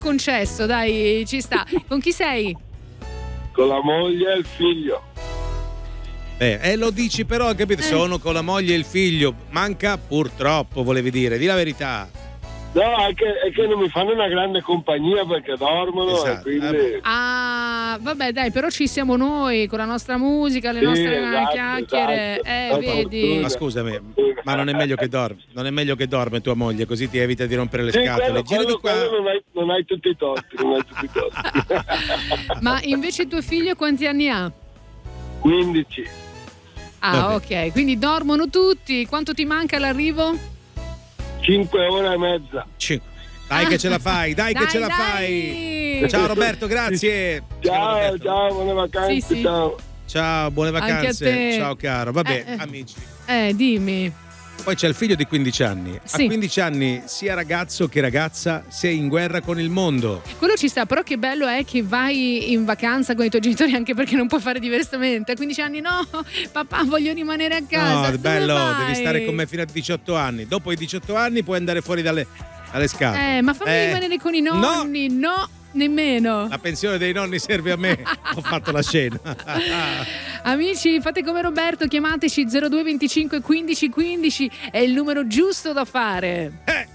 concesso, dai, ci sta. Con chi sei? Con la moglie e il figlio. Lo dici però, capito? Sono con la moglie e il figlio. Manca purtroppo, volevi dire, di la verità. No, è che non mi fanno una grande compagnia perché dormono, esatto. e quindi... Ah, vabbè, dai, però ci siamo noi con la nostra musica, le nostre chiacchiere. Esatto. Vedi. Ma scusami, ma non è meglio che dorme? Non è meglio che dorme tua moglie, così ti evita di rompere le scatole. Gira di qua. Non hai tutti i torti, Ma invece tuo figlio quanti anni ha? 15. Ah, Vabbè. ok, quindi dormono tutti. Quanto ti manca l'arrivo? 5 ore e mezza. Dai che ce la fai, dai che ce la fai. Ciao Roberto, grazie. Ciao, buone vacanze. Sì. Ciao, buone Anche a vacanze. te. Ciao caro. Vabbè, amici. Dimmi. Poi c'è il figlio di 15 anni. Sì. A 15 anni, sia ragazzo che ragazza, sei in guerra con il mondo. Quello ci sta, però che bello è che vai in vacanza con i tuoi genitori, anche perché non puoi fare diversamente. A 15 anni no, papà voglio rimanere a casa. No, bello, Dove vai? devi stare con me fino a 18 anni. Dopo i 18 anni puoi andare fuori dalle scatole. Ma fammi rimanere con i nonni, no, nemmeno. La pensione dei nonni serve a me. Ho fatto la scena. Amici, fate come Roberto, chiamateci 0225 15 15, è il numero giusto da fare.